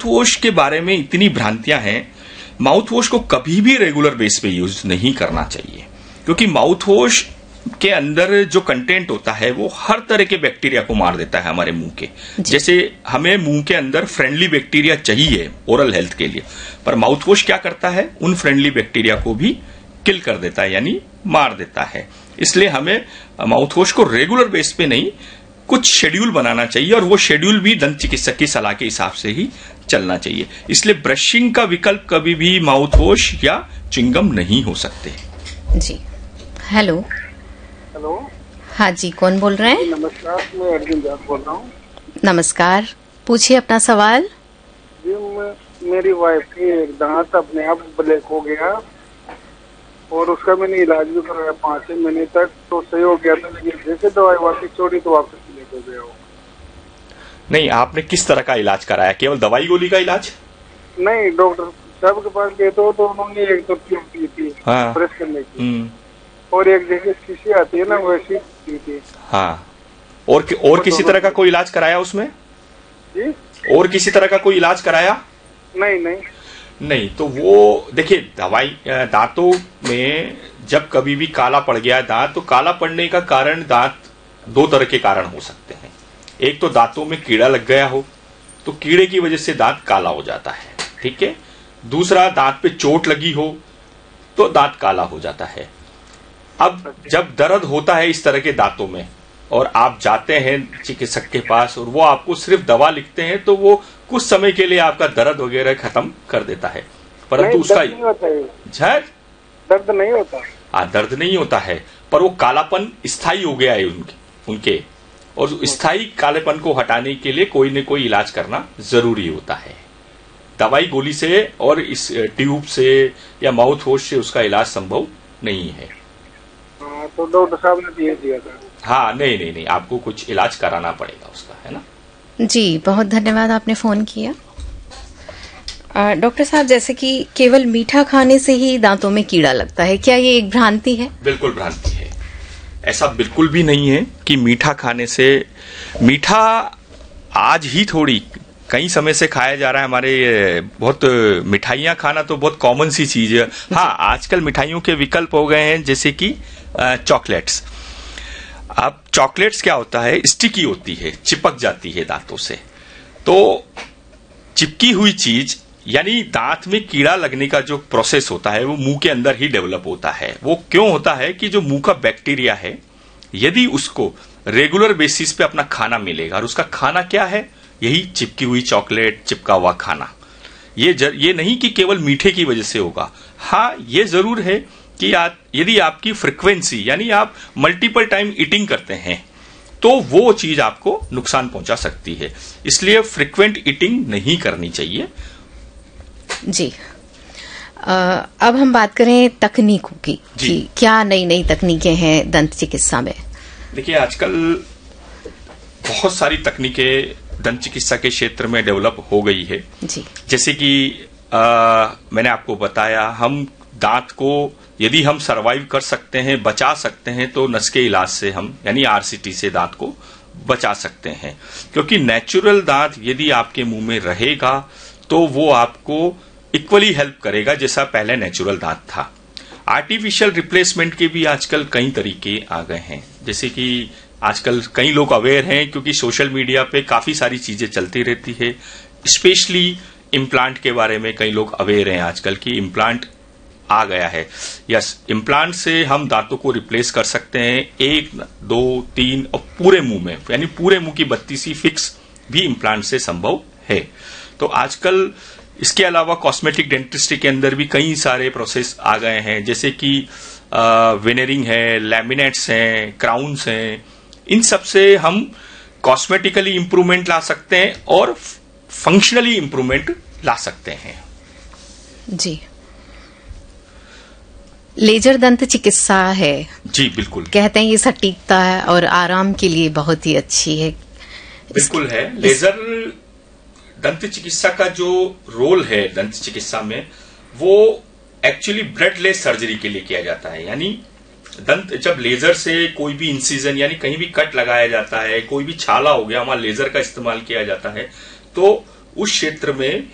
Wash के बारे में इतनी भ्रांतियां हैं। माउथ वॉश को कभी भी रेगुलर बेस पे यूज नहीं करना चाहिए, क्योंकि माउथ वॉश के अंदर जो कंटेंट होता है वो हर तरह के बैक्टीरिया को मार देता है हमारे मुंह के। जैसे हमें मुंह के अंदर फ्रेंडली बैक्टीरिया चाहिए ओरल हेल्थ के लिए, पर माउथ वॉश क्या करता है, उन फ्रेंडली बैक्टीरिया को भी किल कर देता है, यानी मार देता है। इसलिए हमें माउथ वॉश को रेगुलर बेस पे नहीं, कुछ शेड्यूल बनाना चाहिए, और वो शेड्यूल भी दंत चिकित्सक की सलाह के हिसाब से ही चलना चाहिए। इसलिए ब्रशिंग का विकल्प कभी भी माउथ वॉश या च्युइंगम नहीं हो सकते। जी, हेलो। हेलो, हाँ जी, कौन बोल रहे हैं? नमस्कार, मैं अर्जुन जाट बोल रहा हूँ। नमस्कार, पूछिए अपना सवाल। जी, मेरी वाइफ की एक दांत अपने आप ब्लैक हो गया और उसका मैंने इलाज भी कराया 5 महीने तक, तो सही हो गया था, लेकिन जैसे दवाई वापस छोड़ी तो वापस ब्लैक हो गया। नहीं, आपने किस तरह का इलाज कराया? केवल दवाई गोली का इलाज? नहीं, डॉक्टर साहब के पास गए तो उन्होंने एक तो ट्यूब दी थी ब्रश करने की, और एक जगह शीशी आती है ना, वैसी दी थी। हाँ, और किसी तरह का कोई इलाज कराया उसमें? जी, और किसी तरह का कोई इलाज कराया? नहीं, तो वो देखिए, दवाई दांतों में जब कभी भी काला पड़ गया दांत, तो काला पड़ने का कारण दांत 2 तरह के कारण हो सकते हैं। एक तो दांतों में कीड़ा लग गया हो, तो कीड़े की वजह से दांत काला हो जाता है, ठीक है। दूसरा, दांत पे चोट लगी हो तो दांत काला हो जाता है। अब जब दर्द होता है इस तरह के दांतों में और आप जाते हैं चिकित्सक के पास और वो आपको सिर्फ दवा लिखते हैं, तो वो कुछ समय के लिए आपका दर्द वगैरह खत्म कर देता है, परंतु उसका दर्द नहीं होता। दर्द नहीं होता है, पर वो कालापन स्थायी हो गया है उनके, और स्थायी कालेपन को हटाने के लिए कोई न कोई इलाज करना जरूरी होता है। दवाई गोली से और इस ट्यूब से या माउथ वॉश से उसका इलाज संभव नहीं है। तो डॉक्टर साहब ने दिया था। हाँ, नहीं, आपको कुछ इलाज कराना पड़ेगा उसका, है ना। जी, बहुत धन्यवाद, आपने फोन किया। डॉक्टर साहब, जैसे कि केवल मीठा खाने से ही दांतों में कीड़ा लगता है, क्या ये एक भ्रांति है? बिल्कुल भ्रांति है। ऐसा बिल्कुल भी नहीं है कि मीठा खाने से, मीठा आज ही थोड़ी कई समय से खाया जा रहा है। हमारे बहुत मिठाइयां खाना तो बहुत कॉमन सी चीज है। हाँ, आजकल मिठाइयों के विकल्प हो गए हैं, जैसे कि चॉकलेट्स। अब चॉकलेट्स क्या होता है, स्टिकी होती है, चिपक जाती है दांतों से। तो चिपकी हुई चीज, यानी दांत में कीड़ा लगने का जो प्रोसेस होता है वो मुंह के अंदर ही डेवलप होता है। वो क्यों होता है कि जो मुंह का बैक्टीरिया है, यदि उसको रेगुलर बेसिस पे अपना खाना मिलेगा, और उसका खाना क्या है, यही चिपकी हुई चॉकलेट, चिपका हुआ खाना। ये नहीं कि केवल मीठे की वजह से होगा। हाँ, ये जरूर है कि यदि आपकी फ्रीक्वेंसी, यानी आप मल्टीपल टाइम ईटिंग करते हैं, तो वो चीज आपको नुकसान पहुंचा सकती है। इसलिए फ्रीक्वेंट ईटिंग नहीं करनी चाहिए। जी, अब हम बात करें तकनीकों की। जी, क्या नई तकनीकें हैं दंत चिकित्सा में? देखिए, आजकल बहुत सारी तकनीकें दंत चिकित्सा के क्षेत्र में डेवलप हो गई है। जी, जैसे कि मैंने आपको बताया, हम दांत को यदि हम सरवाइव कर सकते हैं, बचा सकते हैं, तो नस के इलाज से हम, यानी आरसीटी से दांत को बचा सकते हैं। क्योंकि नेचुरल दांत यदि आपके मुंह में रहेगा तो वो आपको इक्वली हेल्प करेगा जैसा पहले नेचुरल दांत था। आर्टिफिशियल रिप्लेसमेंट के भी आजकल कई तरीके आ गए हैं। जैसे कि आजकल कई लोग अवेयर हैं, क्योंकि सोशल मीडिया पे काफी सारी चीजें चलती रहती है। स्पेशली इम्प्लांट के बारे में कई लोग अवेयर हैं आजकल कि इम्प्लांट आ गया है। यस, इम्प्लांट से हम दांतों को रिप्लेस कर सकते हैं, 1, 2, 3 और पूरे मुंह में, यानी पूरे मुंह की 32 फिक्स भी इम्प्लांट से संभव है। तो आजकल इसके अलावा कॉस्मेटिक डेंटिस्ट्री के अंदर भी कई सारे प्रोसेस आ गए हैं, जैसे कि वेनेरिंग है, लैमिनेट्स हैं, क्राउन्स हैं। इन सब से हम कॉस्मेटिकली इंप्रूवमेंट ला सकते हैं और फंक्शनली इंप्रूवमेंट ला सकते हैं। जी, लेजर दंत चिकित्सा है। जी, बिल्कुल। कहते हैं ये सटीकता है और आराम के लिए बहुत ही अच्छी है। बिल्कुल है। लेजर दंत चिकित्सा का जो रोल है दंत चिकित्सा में, वो एक्चुअली ब्लडलेस सर्जरी के लिए किया जाता है। यानी दंत, जब लेजर से कोई भी इंसिजन, यानी कहीं भी कट लगाया जाता है, कोई भी छाला हो गया, वहां लेजर का इस्तेमाल किया जाता है, तो उस क्षेत्र में